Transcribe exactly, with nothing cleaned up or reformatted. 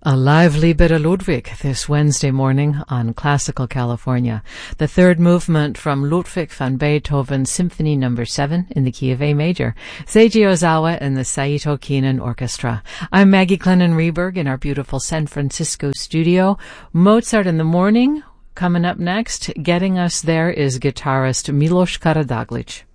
A lively bit of Ludwig this Wednesday morning on Classical California. The third movement from Ludwig van Beethoven Symphony number seven in the key of A major. Seiji Ozawa and the Saito Keenan Orchestra. I'm Maggie Clennon-Reberg in our beautiful San Francisco studio. Mozart in the morning. Coming up next, getting us there is guitarist Milos Karadaglic.